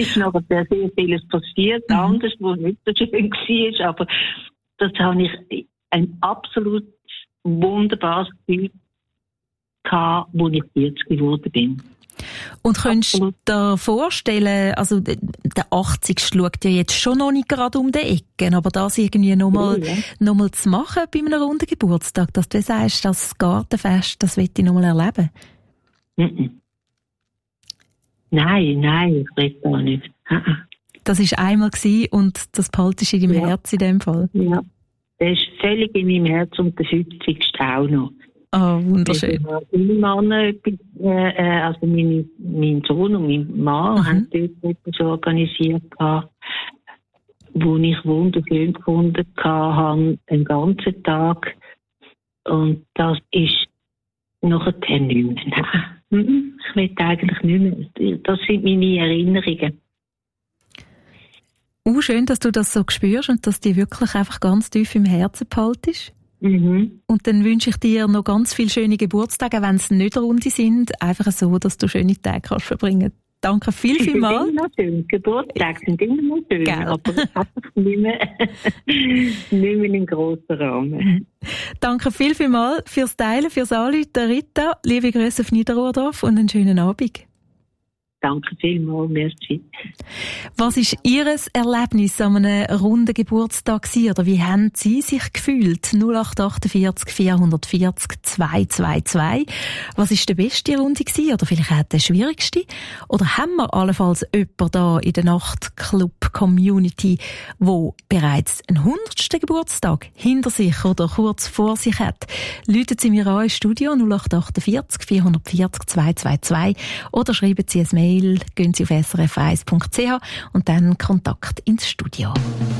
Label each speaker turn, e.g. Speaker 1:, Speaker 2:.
Speaker 1: ist noch sehr vieles passiert, anders, was nicht so schön war, aber das habe ich ein absolut wunderbares Gefühl gehabt, wo ich 40 geworden bin.
Speaker 2: Und könntest du dir vorstellen, also der 80. schaut ja jetzt schon noch nicht gerade um die Ecken, aber das irgendwie nochmal zu machen bei einem runden Geburtstag, dass du sagst, das Gartenfest, das will ich nochmal erleben? Nein, ich will gar nicht. Das war einmal und das behaltest du in deinem Herz in dem Fall? Ja,
Speaker 1: das ist völlig in meinem Herz und der 50. auch noch.
Speaker 2: Oh, wunderschön.
Speaker 1: Meine Männer, also mein Sohn und mein Mann haben dort etwas organisiert, wo ich wunderschön gefunden habe, einen ganzen Tag. Und das ist nachher nicht mehr. Ich will eigentlich nicht mehr. Das sind meine Erinnerungen.
Speaker 2: Schön, dass du das so spürst und dass die wirklich einfach ganz tief im Herzen behaltest. Und dann wünsche ich dir noch ganz viele schöne Geburtstage, wenn es nicht runde sind, einfach so, dass du schöne Tage kannst verbringen. Danke vielmals.
Speaker 1: Immer noch schön. Geburtstage sind immer noch schön, aber einfach nicht mehr im grossen Rahmen.
Speaker 2: Danke vielmals fürs Teilen, fürs Anrufen, Rita. Liebe Grüße auf Niederrohrdorf und einen schönen Abend.
Speaker 1: Danke vielmals, merci.
Speaker 2: Was war Ihr Erlebnis an einem runden Geburtstag gewesen, oder wie haben Sie sich gefühlt? 0848 440 222. Was war der beste Runde gewesen, oder vielleicht auch der schwierigste? Oder haben wir allenfalls jemanden da in der Nachtclub-Community, wo bereits einen 100. Geburtstag hinter sich oder kurz vor sich hat? Läuten Sie mir an ins Studio 0848 440 222 oder schreiben Sie ein Mail, gehen Sie auf srf1.ch und dann Kontakt ins Studio.